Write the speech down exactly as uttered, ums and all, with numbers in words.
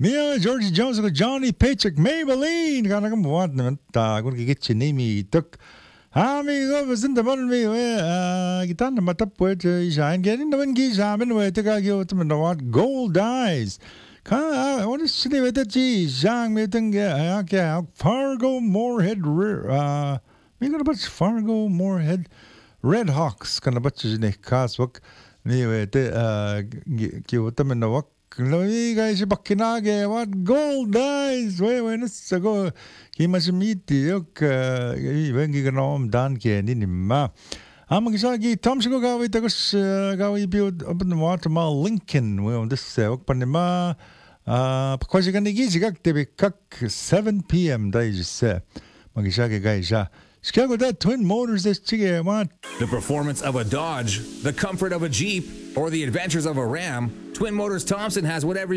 Mia Georgie Jones ko Johnny Paycheck Maybelline kana kam buat naman ta kun gigit nimi tuk Ami go sind man mi we gitan matap po jain gerin naman gi jamin we ta gi ot man wat gold eyes ka what is sini we ta ji jang me tang ya ka Fargo Moorhead uh mi gonna but Fargo Moorhead Red Hawks kana but ni kaswak ni we ta gi ot man wak Loy guys bakinage what gold eyes we we nas go ki mas miti yok wengi gnom dan ke ni nimma am gisagi tom shigo gawi tagos gawi build up in Watermal Lincoln we on this ok panima uh because gani gi zigak tebe kak seven p.m. dai jisse magisagi guys ja Chicago that Twin Motors this chige what the performance of a Dodge, the comfort of a Jeep, or the adventures of a Ram, Twin Motors Thompson has whatever